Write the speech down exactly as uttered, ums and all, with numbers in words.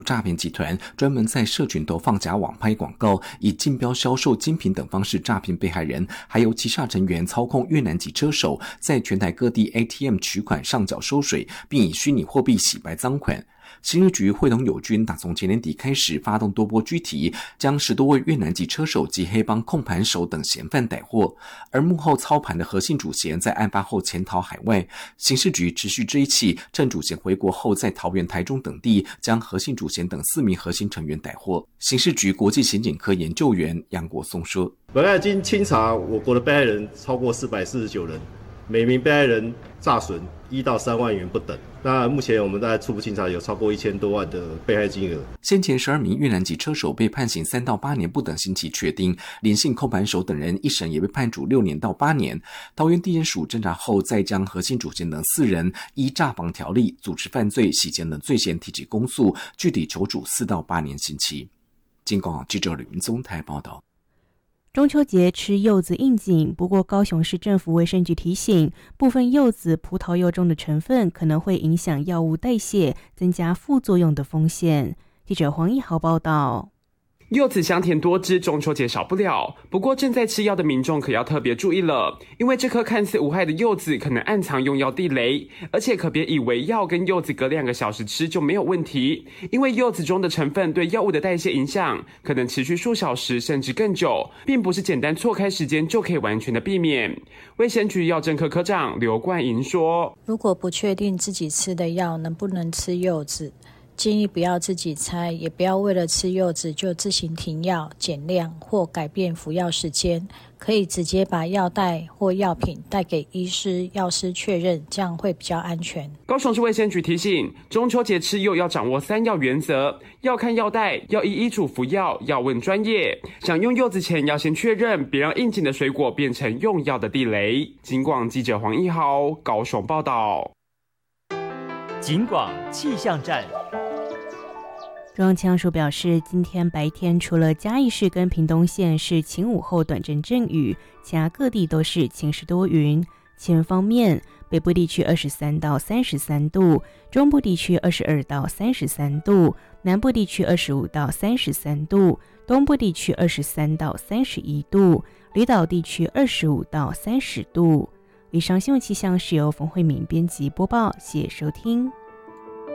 诈骗集团专门在社群投放假网拍广告，以竞标销售精品等方式诈骗被害人，还有旗下成员操控越南籍车手在全台各地 A T M 取款上缴收水，并以虚拟货币洗白赃款。刑事局会同友军打从前年底开始发动多波狙击，将十多位越南籍车手及黑帮控盘手等嫌犯逮获，而幕后操盘的核心主嫌在案发后潜逃海外。刑事局持续追缉，趁主嫌回国后在桃园、台中等地将核心主嫌等四名核心成员逮获。刑事局国际刑警科研究员杨国松说， 本案经清查，我国的被害人超过四百四十九人，每名被害人诈损一到三万元不等。那目前我们在初步清查有超过一千多万的被害金额。 先前十二名越南籍车手被判刑三到八年不等刑期确定，林姓控盘手等人一审也被判处六年到八年。桃园地检署侦查后，再将核心主嫌等四人依诈防条例、组织犯罪、洗钱等罪嫌提起公诉，具体求处四到八年刑期。金广记者吕明宗台报道。 中秋节吃柚子应景，不过高雄市政府卫生局提醒，部分柚子、葡萄柚中的成分可能会影响药物代谢，增加副作用的风险。记者黄一豪报道。 柚子香甜多汁，中秋节少不了。不过正在吃药的民众可要特别注意了，因为这颗看似无害的柚子可能暗藏用药地雷，而且可别以为药跟柚子隔两个小时吃就没有问题，因为柚子中的成分对药物的代谢影响可能持续数小时甚至更久，并不是简单错开时间就可以完全的避免。卫生局药政科科长刘冠莹说， 如果不确定自己吃的药能不能吃柚子，建议不要自己猜，也不要为了吃柚子就自行停药、减量或改变服药时间，可以直接把药袋或药品带给医师、药师确认，这样会比较安全。 高雄市卫生局提醒，中秋节吃柚要掌握三要原则，要看药袋，要依医嘱服药，要问专业。想用柚子前要先确认，别让应景的水果变成用药的地雷。警广记者黄一豪高雄报道。 警广气象站。 中央气象署表示，今天白天除了嘉义市跟屏东县是晴午后短阵阵雨，其他各地都是晴时多云。气温方面，北部地区二十三到三十三度，中部地区二十二到三十三度，南部地区二十五到三十三度，东部地区二十三到三十一度，离岛地区二十五到三十度。以上新闻气象是由冯慧敏编辑播报，谢谢收听。